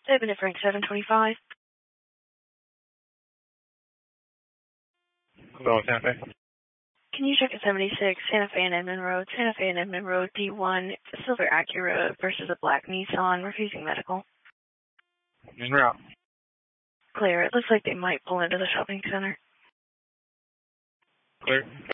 Open at Frank 725. Hello, Santa Fe. Can you check at 76 Santa Fe and Edmond Road? Santa Fe and Edmond Road, D1, silver Acura versus a black Nissan, refusing medical. En route. Clear. It looks like they might pull into the shopping center. Clear.